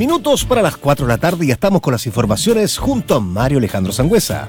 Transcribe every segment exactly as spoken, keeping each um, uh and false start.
minutos para las cuatro de la tarde y ya estamos con las informaciones junto a Mario Alejandro Sangüesa.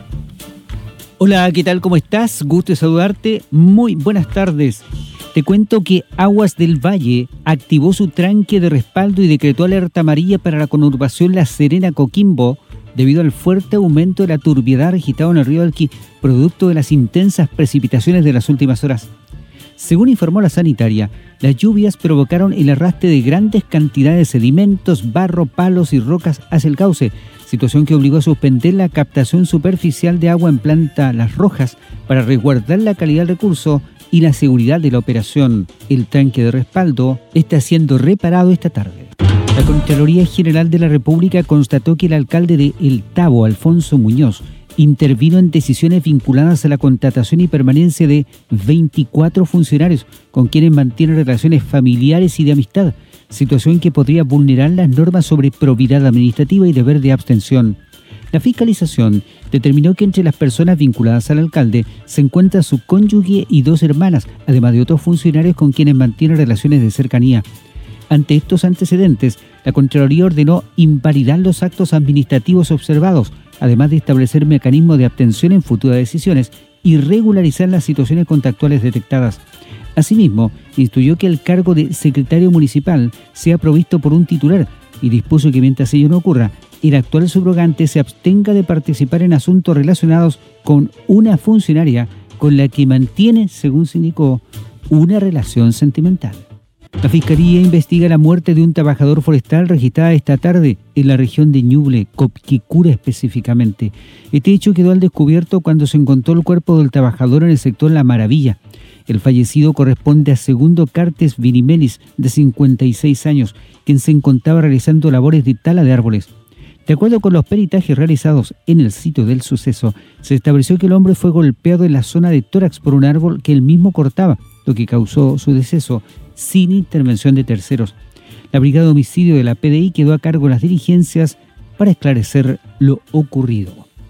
Hola, ¿qué tal? ¿Cómo estás? Gusto de saludarte. Muy buenas tardes. Te cuento que Aguas del Valle activó su tranque de respaldo y decretó alerta amarilla para la conurbación La Serena-Coquimbo debido al fuerte aumento de la turbiedad registrado en el río Alqui, producto de las intensas precipitaciones de las últimas horas. Según informó la sanitaria, las lluvias provocaron el arrastre de grandes cantidades de sedimentos, barro, palos y rocas hacia el cauce, situación que obligó a suspender la captación superficial de agua en planta Las Rojas para resguardar la calidad del recurso y la seguridad de la operación. El tanque de respaldo está siendo reparado esta tarde. La Contraloría General de la República constató que el alcalde de El Tabo, Alfonso Muñoz, intervino en decisiones vinculadas a la contratación y permanencia de veinticuatro funcionarios con quienes mantiene relaciones familiares y de amistad, situación que podría vulnerar las normas sobre probidad administrativa y deber de abstención. La fiscalización determinó que entre las personas vinculadas al alcalde se encuentra su cónyuge y dos hermanas, además de otros funcionarios con quienes mantiene relaciones de cercanía. Ante estos antecedentes, la Contraloría ordenó invalidar los actos administrativos observados, además de establecer mecanismos de abstención en futuras decisiones y regularizar las situaciones contractuales detectadas. Asimismo, instruyó que el cargo de secretario municipal sea provisto por un titular y dispuso que mientras ello no ocurra, el actual subrogante se abstenga de participar en asuntos relacionados con una funcionaria con la que mantiene, según se indicó, una relación sentimental. La Fiscalía investiga la muerte de un trabajador forestal registrada esta tarde en la región de Ñuble, Copquecura específicamente. Este hecho quedó al descubierto cuando se encontró el cuerpo del trabajador en el sector La Maravilla. El fallecido corresponde a Segundo Cartes Vinimelis, de cincuenta y seis años, quien se encontraba realizando labores de tala de árboles. De acuerdo con los peritajes realizados en el sitio del suceso, se estableció que el hombre fue golpeado en la zona de tórax por un árbol que él mismo cortaba, lo que causó su deceso sin intervención de terceros. La Brigada de Homicidio de la P D I quedó a cargo de las diligencias para esclarecer lo ocurrido.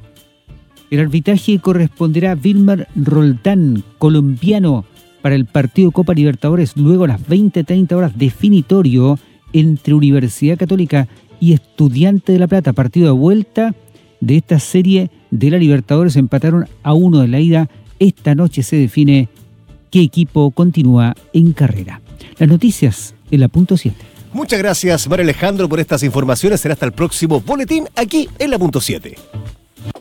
El arbitraje corresponderá a Wilmer Roldán, colombiano, para el partido Copa Libertadores, luego a las veinte treinta horas definitorio entre Universidad Católica y Estudiante de La Plata. Partido de vuelta de esta serie de la Libertadores, empataron a uno de la ida. Esta noche se define qué equipo continúa en carrera. Las noticias en la punto siete. Muchas gracias, Mario Alejandro, por estas informaciones. Será hasta el próximo boletín aquí en la punto siete.